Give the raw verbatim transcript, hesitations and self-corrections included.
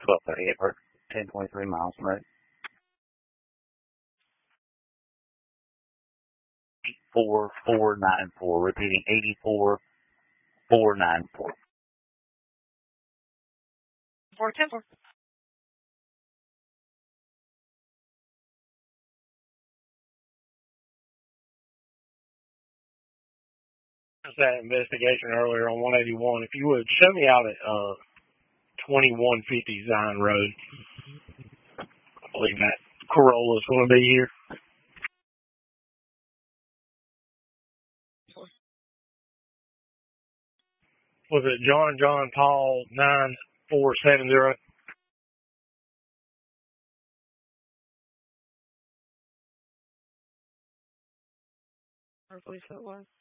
twelve thirty-eight for ten twenty-three miles from road. eighty-four four nine four. Repeating, eighty-four four nine four. four ten four. That investigation earlier on one eighty-one. If you would, show me out at uh, twenty-one fifty Zion Road. I believe that Corolla's going to be here. Was it John John Paul nine four seven zero? I believe so it was.